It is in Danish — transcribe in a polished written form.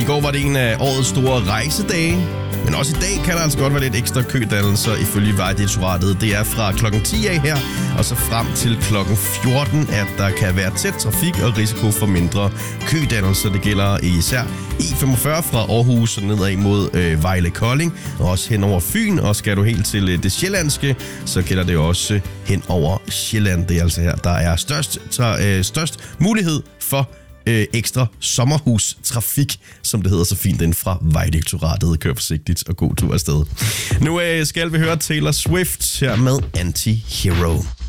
I går var det en af årets store rejsedage, men også i dag kan der altså godt være lidt ekstra kødannelser ifølge Vejdirektoratet. Det er fra klokken 10 af her, og så frem til klokken 14, at der kan være tæt trafik og risiko for mindre kødannelser. Det gælder især E45 fra Aarhus og nedad mod Vejle-Kolding, og også hen over Fyn. Og skal du helt til det sjællandske, så gælder det også hen over Sjælland. Det er altså her, der er størst mulighed for ekstra sommerhustrafik, som det hedder så fint inden fra Vejdirektoratet. Kør forsigtigt og god tur afsted. Nu skal vi høre Taylor Swift her med Anti-Hero.